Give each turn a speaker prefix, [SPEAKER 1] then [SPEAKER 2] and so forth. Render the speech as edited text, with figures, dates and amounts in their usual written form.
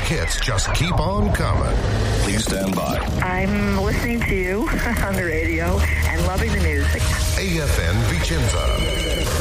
[SPEAKER 1] hits just keep on coming.
[SPEAKER 2] Please stand by.
[SPEAKER 3] I'm listening to you on the radio and loving the music.
[SPEAKER 1] AFN Vicenza.